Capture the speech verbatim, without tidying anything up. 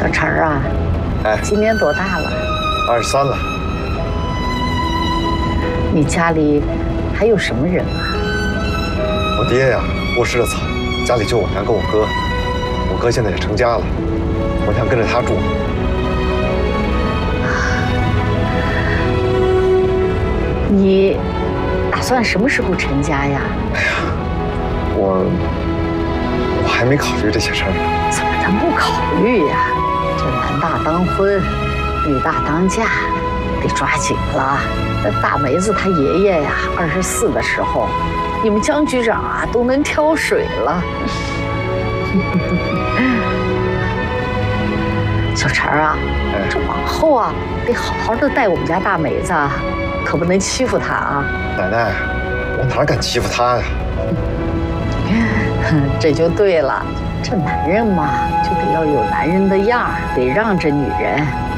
小陈儿啊， 哎， 今年多大了？ 二十三了。 你家里还有什么人啊？ 我爹呀过世的早，家里就我娘跟我哥。我哥现在也成家了，我想跟着他住。 你打算什么时候成家呀？ 哎呀，我我还没考虑这些事儿呢。 怎么能不考虑呀？这男大当婚，女大当嫁，得抓紧了。那大梅子她爷爷呀，二十四的时候，你们江局长啊都能挑水了。小陈啊， 哎、 这往后啊，得好好的带我们家大梅子，可不能欺负她啊。 奶奶，我哪敢欺负她呀？ 这就对了，这男人嘛，就得要有男人的样儿，得让着女人。